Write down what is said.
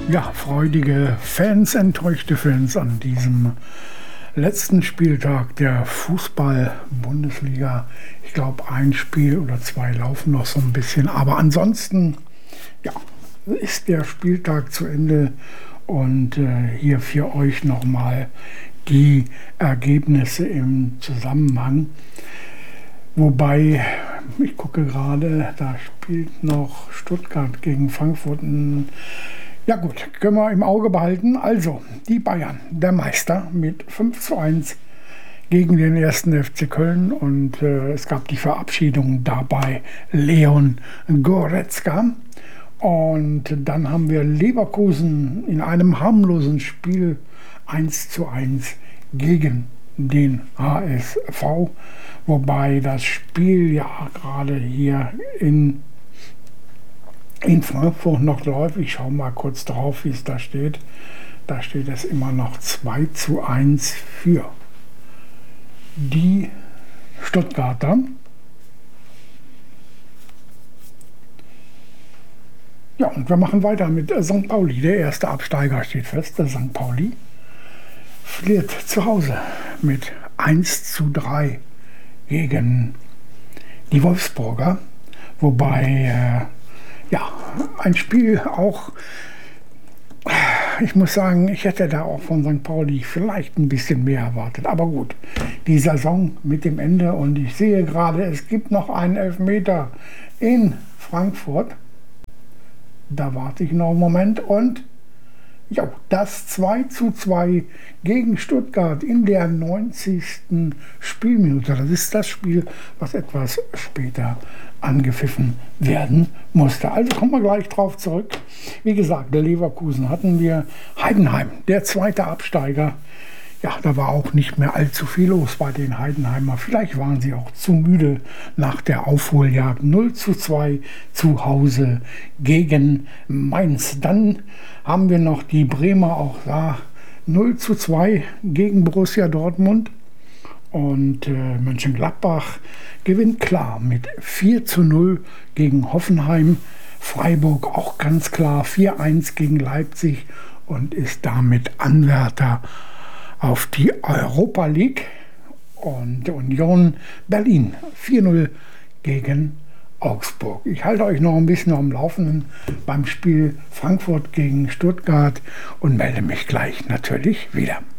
Ja, freudige Fans, enttäuschte Fans an diesem letzten Spieltag der Fußball-Bundesliga. Ich glaube, ein Spiel oder zwei laufen noch so ein bisschen. Aber ansonsten, ja, ist der Spieltag zu Ende. Und hier für euch nochmal die Ergebnisse im Zusammenhang. Wobei, ich gucke gerade, da spielt noch Stuttgart gegen Frankfurt. Ja gut, können wir im Auge behalten. Also, die Bayern, der Meister mit 5:1 gegen den 1. FC Köln. Und es gab die Verabschiedung dabei Leon Goretzka. Und dann haben wir Leverkusen in einem harmlosen Spiel 1:1 gegen den HSV. Wobei das Spiel ja gerade hier in Frankfurt noch läuft. Ich schaue mal kurz drauf, wie es da steht. Da steht es immer noch 2:1 für die Stuttgarter. Ja, und wir machen weiter mit St. Pauli. Der erste Absteiger steht fest. Der St. Pauli verliert zu Hause mit 1:3 gegen die Wolfsburger. Wobei, ja, ein Spiel auch, ich muss sagen, ich hätte da auch von St. Pauli vielleicht ein bisschen mehr erwartet. Aber gut, die Saison mit dem Ende und ich sehe gerade, es gibt noch einen Elfmeter in Frankfurt. Da warte ich noch einen Moment und ja, das 2:2 gegen Stuttgart in der 90. Spielminute. Das ist das Spiel, was etwas später angepfiffen werden musste. Also kommen wir gleich drauf zurück. Wie gesagt, der Leverkusen hatten wir. Heidenheim, der zweite Absteiger. Ja, da war auch nicht mehr allzu viel los bei den Heidenheimer. Vielleicht waren sie auch zu müde nach der Aufholjagd. 0:2 zu Hause gegen Mainz. Dann haben wir noch die Bremer, auch da 0:2 gegen Borussia Dortmund. Und Mönchengladbach gewinnt klar mit 4:0 gegen Hoffenheim. Freiburg auch ganz klar 4:1 gegen Leipzig und ist damit Anwärter auf die Europa League. Und Union Berlin 4:0 gegen Augsburg. Ich halte euch noch ein bisschen am Laufenden beim Spiel Frankfurt gegen Stuttgart und melde mich gleich natürlich wieder.